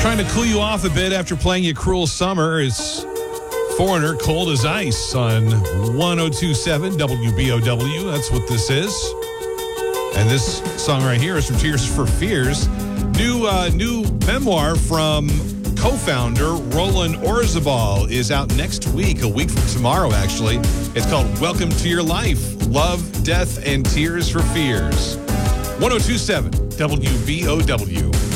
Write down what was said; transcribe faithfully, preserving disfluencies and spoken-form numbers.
Trying to cool you off a bit after playing you Cruel Summer is Foreigner, Cold as Ice on one oh two point seven W B O W. That's what this is. And this song right here is from Tears for Fears. New uh, new memoir from co-founder Roland Orzabal is out next week, a week from tomorrow, actually. It's called Welcome to Your Life, Love, Death, and Tears for Fears. one oh two point seven W B O W.